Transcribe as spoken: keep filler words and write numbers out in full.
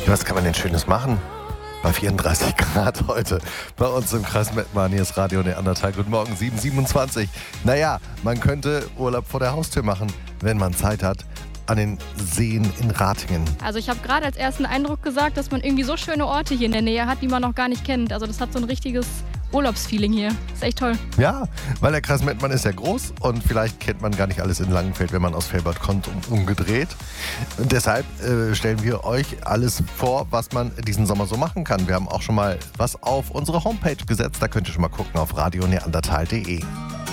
Was kann man denn Schönes machen? Bei vierunddreißig Grad heute bei uns im Kreis Mettmann. Hier ist Radio Neandertal. Guten Morgen, sieben Uhr siebenundzwanzig. Naja, man könnte Urlaub vor der Haustür machen, wenn man Zeit hat, an den Seen in Ratingen. Also ich habe gerade als ersten Eindruck gesagt, dass man irgendwie so schöne Orte hier in der Nähe hat, die man noch gar nicht kennt. Also das hat so ein richtiges Urlaubsfeeling hier. Ist echt toll. Ja, weil der Kreis Mettmann ist ja groß und vielleicht kennt man gar nicht alles in Langenfeld, wenn man aus Velbert kommt und umgedreht. Und deshalb äh, stellen wir euch alles vor, was man diesen Sommer so machen kann. Wir haben auch schon mal was auf unsere Homepage gesetzt. Da könnt ihr schon mal gucken auf radio neandertal punkt de.